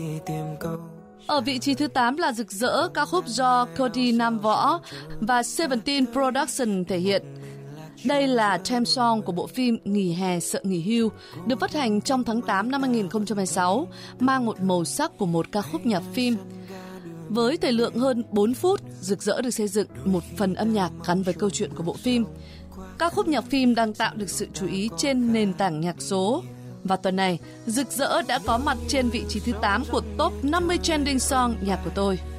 Ở vị trí thứ 8 là Rực Rỡ, ca khúc do Cody Nam Võ và Seventeen Production thể hiện. Đây là theme song của bộ phim Nghỉ hè sợ nghỉ hưu, được phát hành trong tháng 8 năm 2016, mang một màu sắc của một ca khúc nhạc phim. Với thời lượng hơn 4 phút, Rực Rỡ được xây dựng một phần âm nhạc gắn với câu chuyện của bộ phim. Ca khúc nhạc phim đang tạo được sự chú ý trên nền tảng nhạc số. Và tuần này, Rực Rỡ đã có mặt trên vị trí thứ 8 của top 50 trending song nhạc của tôi.